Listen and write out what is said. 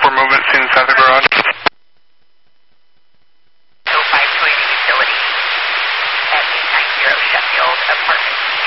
10-4 movement seen inside the garage. 05 to any utility at 890 Sheffield Apartment.